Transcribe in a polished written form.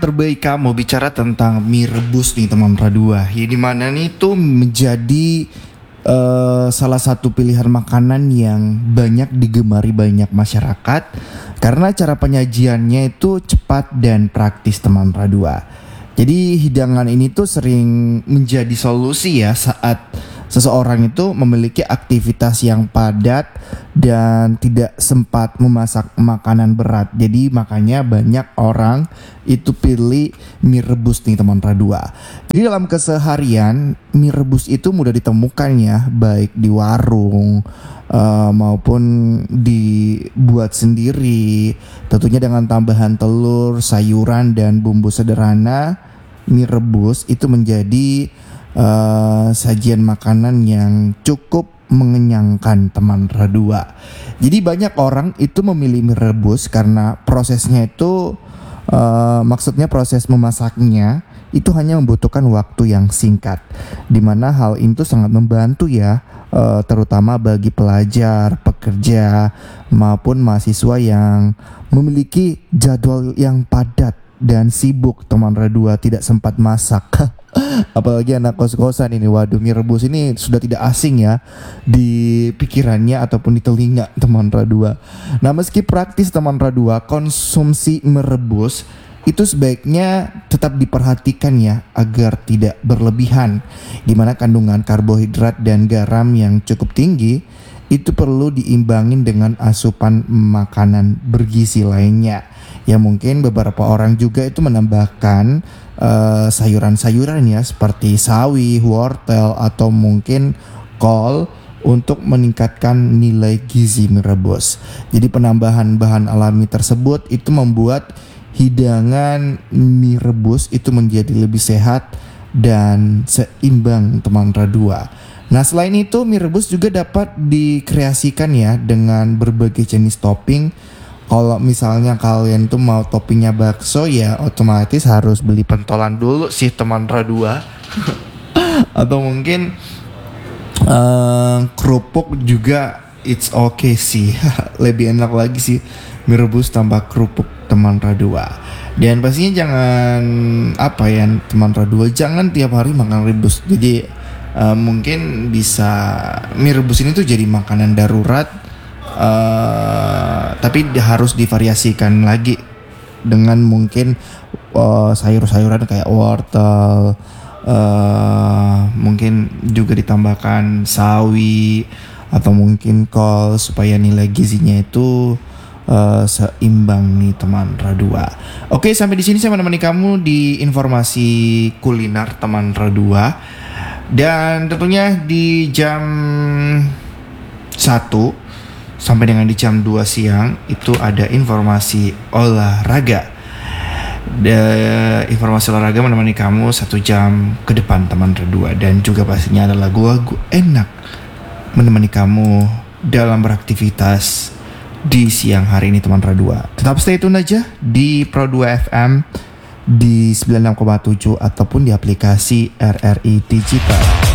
Terbaik kamu bicara tentang mie rebus nih teman Radua. Ya dimana nih itu menjadi salah satu pilihan makanan yang banyak digemari banyak masyarakat karena cara penyajiannya itu cepat dan praktis teman Radua. Jadi hidangan ini tuh sering menjadi solusi ya saat seseorang itu memiliki aktivitas yang padat dan tidak sempat memasak makanan berat. Jadi makanya banyak orang itu pilih mie rebus nih teman Radua. Jadi dalam keseharian mie rebus itu mudah ditemukan ya, baik di warung maupun dibuat sendiri. Tentunya dengan tambahan telur, sayuran dan bumbu sederhana, mie rebus itu menjadi sajian makanan yang cukup mengenyangkan teman Radua. Jadi banyak orang itu memilih mie rebus karena prosesnya itu maksudnya proses memasaknya itu hanya membutuhkan waktu yang singkat, dimana hal itu sangat membantu ya, terutama bagi pelajar, pekerja maupun mahasiswa yang memiliki jadwal yang padat dan sibuk teman Radua, tidak sempat masak. Apalagi anak kos-kosan ini, waduh, mie rebus ini sudah tidak asing ya di pikirannya ataupun di telinga teman Radua. Nah, meski praktis teman Radua, konsumsi mie rebus itu sebaiknya tetap diperhatikan ya agar tidak berlebihan, dimana kandungan karbohidrat dan garam yang cukup tinggi itu perlu diimbangin dengan asupan makanan bergizi lainnya. Ya mungkin beberapa orang juga itu menambahkan sayuran-sayuran ya seperti sawi, wortel atau mungkin kol untuk meningkatkan nilai gizi mie rebus. Jadi penambahan bahan alami tersebut itu membuat hidangan mie rebus itu menjadi lebih sehat dan seimbang teman Radua. Nah, selain itu mie rebus juga dapat dikreasikan ya dengan berbagai jenis topping. Kalau misalnya kalian tuh mau toppingnya bakso ya otomatis harus beli pentolan dulu sih teman Radua. Atau mungkin kerupuk juga it's okay sih. Lebih enak lagi sih mie rebus tambah kerupuk teman Radua. Dan pastinya jangan teman Radua, jangan tiap hari makan rebus. Jadi mungkin bisa mie rebus ini tuh jadi makanan darurat. Tapi harus divariasikan lagi dengan mungkin sayur-sayuran kayak wortel, mungkin juga ditambahkan sawi atau mungkin kol supaya nilai gizinya itu seimbang nih teman Radua. Oke, sampai di sini saya menemani kamu di informasi kuliner teman Radua. Dan tentunya di jam 1 sampai dengan di jam 2 siang itu ada informasi olahraga. Informasi olahraga menemani kamu 1 jam ke depan teman Radua. Dan juga pastinya ada lagu-lagu enak menemani kamu dalam beraktivitas di siang hari ini teman Radua. Tetap stay tune aja di Pro 2 FM di 96,7 ataupun di aplikasi RRI Digital.